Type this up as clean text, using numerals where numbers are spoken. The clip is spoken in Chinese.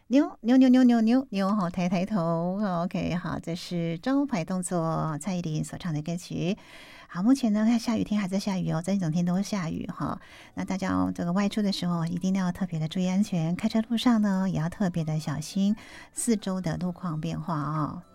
扭扭扭扭扭扭扭，好，抬抬头。OK，好，这是招牌动作，蔡依林所唱的歌曲。好，目前呢，看下雨天还在下雨哦，这一整天都会下雨哈。那大家这个外出的时候，一定要特别的注意安全，开车路上呢也要特别的小心四周的路况变化啊。